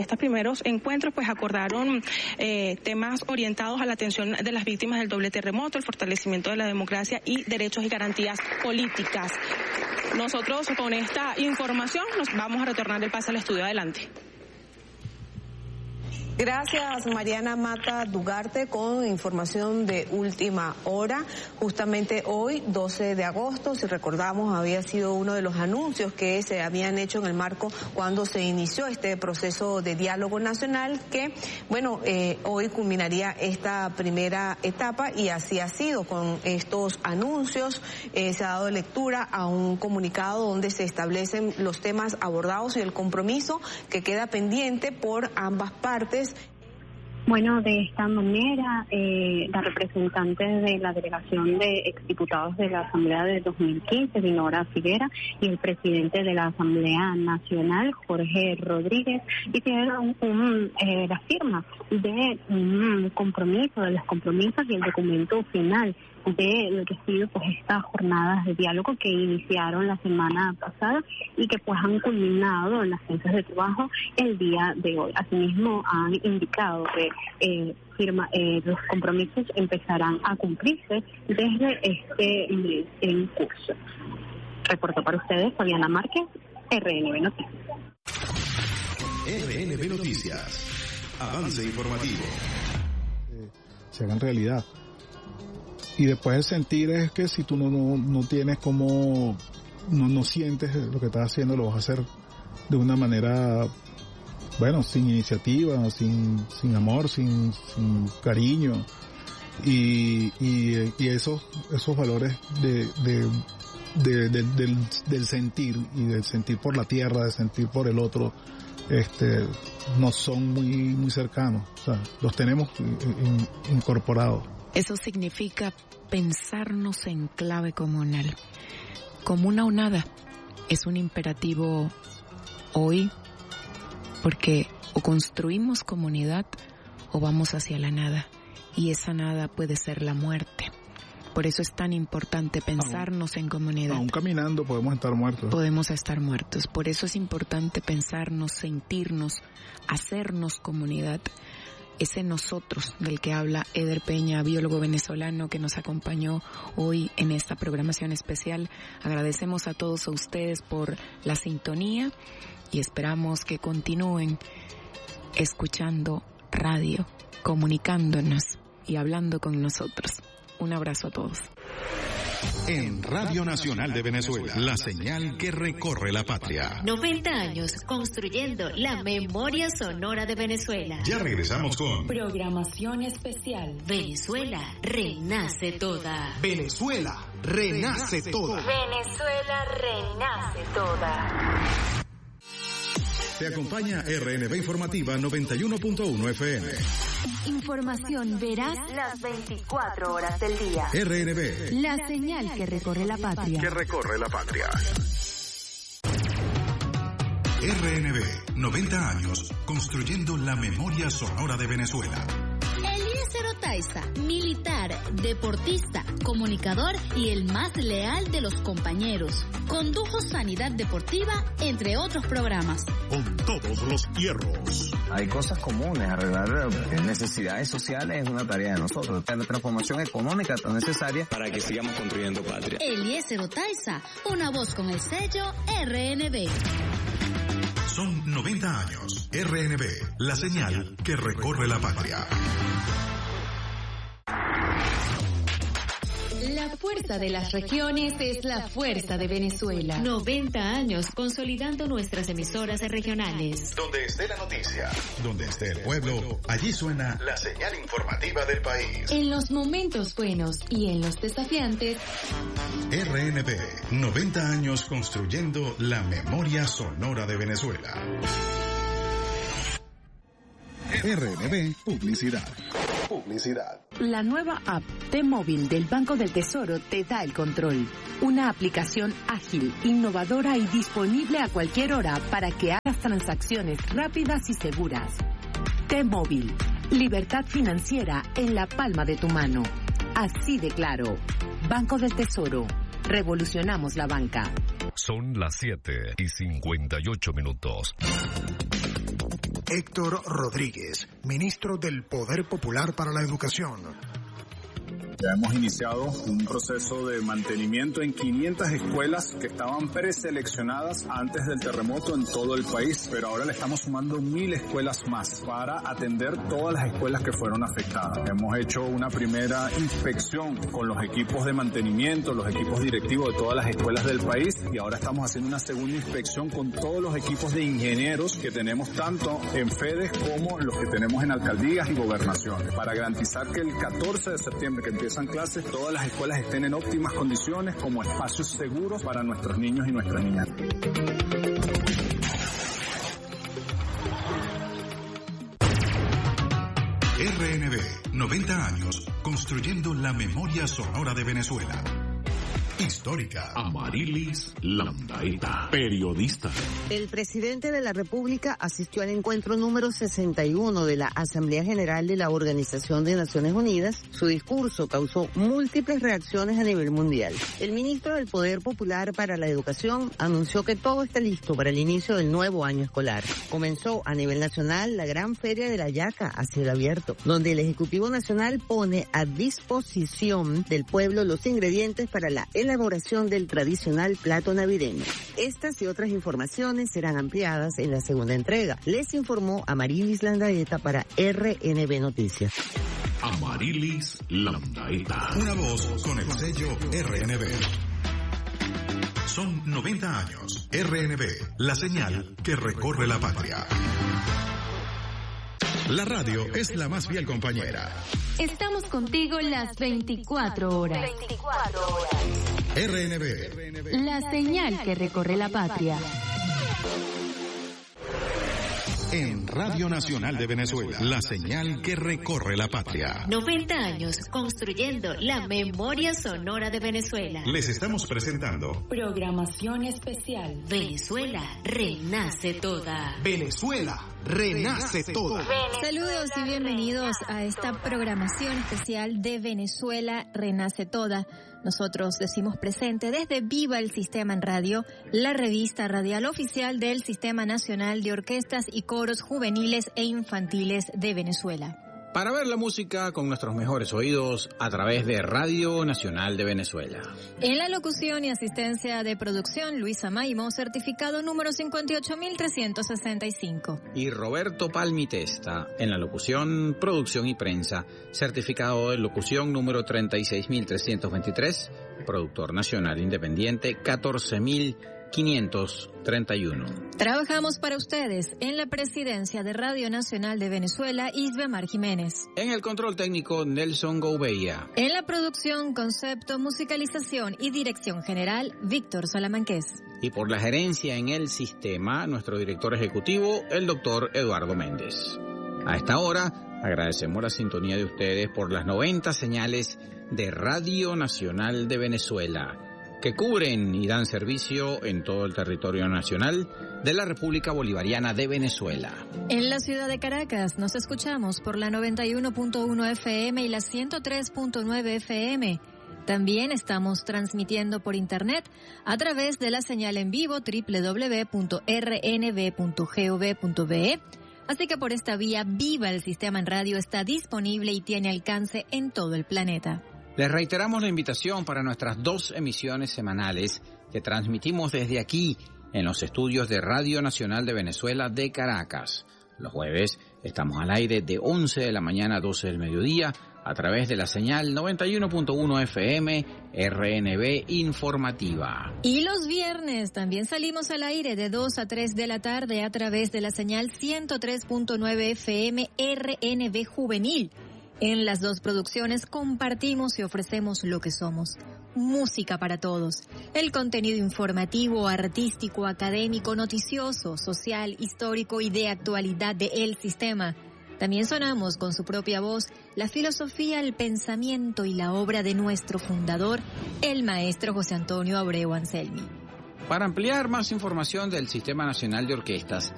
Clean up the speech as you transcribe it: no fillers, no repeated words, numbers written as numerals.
estos primeros encuentros pues acordaron temas orientados a la atención de las víctimas del doble terremoto, el fortalecimiento de la democracia y derechos y garantías políticas. Nosotros con esta información nos vamos a retornar el pase al estudio. Adelante. Gracias, Mariana Mata Dugarte, con información de última hora. Justamente hoy, 12 de agosto, si recordamos, había sido uno de los anuncios que se habían hecho en el marco cuando se inició este proceso de diálogo nacional que, hoy culminaría esta primera etapa y así ha sido con estos anuncios. Se ha dado lectura a un comunicado donde se establecen los temas abordados y el compromiso que queda pendiente por ambas partes. Bueno, de esta manera, la representante de la delegación de exdiputados de la Asamblea de 2015, Dinora Figuera, y el presidente de la Asamblea Nacional, Jorge Rodríguez, hicieron la firma de un compromiso, de los compromisos y el documento final de lo que ha sido pues estas jornadas de diálogo que iniciaron la semana pasada y que pues han culminado en las mesas de trabajo el día de hoy. Asimismo han indicado que los compromisos empezarán a cumplirse desde este mes en curso. Reporto para ustedes Fabiana Márquez, RNB Noticias. RNB Noticias, avance informativo. Se hagan realidad. Y después el sentir es que si tú no tienes como, no sientes lo que estás haciendo, lo vas a hacer de una manera, sin iniciativa, sin amor, sin cariño. Y esos valores del sentir y del sentir por la tierra, del sentir por el otro, no son muy cercanos. O sea, los tenemos incorporados. Eso significa pensarnos en clave comunal, como una o nada. Es un imperativo hoy, porque o construimos comunidad o vamos hacia la nada, y esa nada puede ser la muerte. Por eso es tan importante pensarnos en comunidad. Aún caminando podemos estar muertos. Podemos estar muertos. Por eso es importante pensarnos, sentirnos, hacernos comunidad. Ese nosotros del que habla Eder Peña, biólogo venezolano que nos acompañó hoy en esta programación especial. Agradecemos a todos a ustedes por la sintonía y esperamos que continúen escuchando radio, comunicándonos y hablando con nosotros. Un abrazo a todos. En Radio Nacional de Venezuela, la señal que recorre la patria. 90 años construyendo la memoria sonora de Venezuela. Ya regresamos con programación especial. Venezuela renace toda. Venezuela renace toda. Venezuela renace toda. Te acompaña RNB Informativa 91.1 FM. Información veraz las 24 horas del día. RNB. La señal que recorre la patria. Que recorre la patria. RNB, 90 años construyendo la memoria sonora de Venezuela. Eliezer Otaiza, militar, deportista, comunicador y el más leal de los compañeros. Condujo Sanidad Deportiva, entre otros programas. Con todos los hierros. Hay cosas comunes, arreglar necesidades sociales es una tarea de nosotros. La transformación económica tan necesaria para que sigamos construyendo patria. Eliezer Otaiza, una voz con el sello RNB. Son 90 años. RNB, la señal que recorre la patria. La fuerza de las regiones es la fuerza de Venezuela. 90 años consolidando nuestras emisoras regionales. Donde esté la noticia, donde esté el pueblo, allí suena la señal informativa del país. En los momentos buenos y en los desafiantes. RNB, 90 años construyendo la memoria sonora de Venezuela. RNB Publicidad. La nueva app T-Móvil del Banco del Tesoro te da el control. Una aplicación ágil, innovadora y disponible a cualquier hora para que hagas transacciones rápidas y seguras. T-Móvil, libertad financiera en la palma de tu mano. Así de claro. Banco del Tesoro. Revolucionamos la banca. Son las 7:58. Héctor Rodríguez, ministro del Poder Popular para la Educación. Ya hemos iniciado un proceso de mantenimiento en 500 escuelas que estaban preseleccionadas antes del terremoto en todo el país, pero ahora le estamos sumando 1000 escuelas más para atender todas las escuelas que fueron afectadas. Hemos hecho una primera inspección con los equipos de mantenimiento, los equipos directivos de todas las escuelas del país, y ahora estamos haciendo una segunda inspección con todos los equipos de ingenieros que tenemos tanto en FEDES como los que tenemos en alcaldías y gobernaciones, para garantizar que el 14 de septiembre que empiezan clases, todas las escuelas estén en óptimas condiciones como espacios seguros para nuestros niños y nuestras niñas. RNB, 90 años, construyendo la memoria sonora de Venezuela. Histórica. Amarilis Landaeta, periodista. El presidente de la República asistió al encuentro número 61 de la Asamblea General de la Organización de Naciones Unidas. Su discurso causó múltiples reacciones a nivel mundial. El ministro del Poder Popular para la Educación anunció que todo está listo para el inicio del nuevo año escolar. Comenzó a nivel nacional la gran Feria de la Yaca a cielo abierto, donde el Ejecutivo Nacional pone a disposición del pueblo los ingredientes para la elaboración del tradicional plato navideño. Estas y otras informaciones serán ampliadas en la segunda entrega. Les informó Amarilis Landaeta para RNB Noticias. Amarilis Landaeta. Una voz con el sello RNB. Son 90 años. RNB, la señal que recorre la patria. La radio es la más fiel compañera. Estamos contigo las 24 horas. RNB. La señal que recorre la patria. En Radio Nacional de Venezuela, la señal que recorre la patria. 90 años construyendo la memoria sonora de Venezuela. Les estamos presentando Programación especial. Venezuela renace toda. Venezuela renace toda. Saludos y bienvenidos a esta programación especial de Venezuela renace toda. Nosotros decimos presente desde Viva el Sistema en Radio, la revista radial oficial del Sistema Nacional de Orquestas y Coros Juveniles e Infantiles de Venezuela. Para ver la música con nuestros mejores oídos a través de Radio Nacional de Venezuela. En la locución y asistencia de producción, Luisa Maimo, certificado número 58.365. Y Roberto Palmitesta, en la locución, producción y prensa, certificado de locución número 36.323, productor nacional independiente 14.531. Trabajamos para ustedes en la presidencia de Radio Nacional de Venezuela, Isbemar Jiménez. En el control técnico, Nelson Gouveia. En la producción, concepto, musicalización y dirección general, Víctor Salamanqués. Y por la gerencia en el sistema, nuestro director ejecutivo, el doctor Eduardo Méndez. A esta hora, agradecemos la sintonía de ustedes por las 90 señales de Radio Nacional de Venezuela, que cubren y dan servicio en todo el territorio nacional de la República Bolivariana de Venezuela. En la ciudad de Caracas nos escuchamos por la 91.1 FM y la 103.9 FM. También estamos transmitiendo por internet a través de la señal en vivo www.rnb.gov.be. Así que por esta vía, Viva el Sistema en Radio está disponible y tiene alcance en todo el planeta. Les reiteramos la invitación para nuestras 2 emisiones semanales que transmitimos desde aquí, en los estudios de Radio Nacional de Venezuela de Caracas. Los jueves estamos al aire de 11 de la mañana a 12 del mediodía a través de la señal 91.1 FM RNB Informativa. Y los viernes también salimos al aire de 2 a 3 de la tarde a través de la señal 103.9 FM RNB Juvenil. En las 2 producciones compartimos y ofrecemos lo que somos. Música para todos. El contenido informativo, artístico, académico, noticioso, social, histórico y de actualidad de El Sistema. También sonamos con su propia voz la filosofía, el pensamiento y la obra de nuestro fundador, el maestro José Antonio Abreu Anselmi. Para ampliar más información del Sistema Nacional de Orquestas,